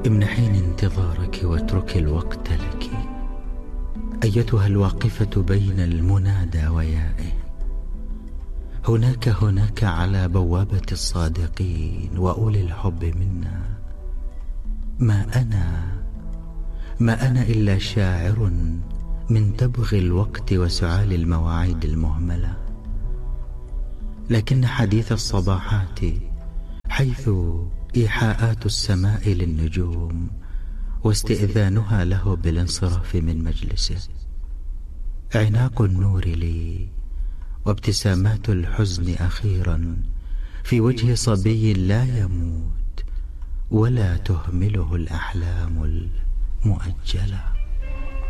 امنحيني انتظارك واترك الوقت لك، أيتها الواقفة بين المنادى ويائه. هناك على بوابة الصادقين وأولي الحب منا. ما أنا إلا شاعر من تبغي الوقت وسعال المواعيد المهملة، لكن حديث الصباحات حيث إيحاءات السماء للنجوم واستئذانها له بالانصراف من مجلسه، عناق النور لي وابتسامات الحزن أخيرا في وجه صبي لا يموت ولا تهمله الأحلام المؤجلة.